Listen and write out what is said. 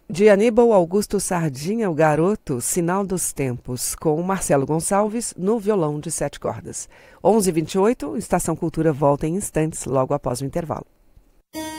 De Aníbal Augusto Sardinha, o Garoto, Sinal dos Tempos, com Marcelo Gonçalves no violão de 7 cordas. 11h28, Estação Cultura volta em instantes, logo após o intervalo.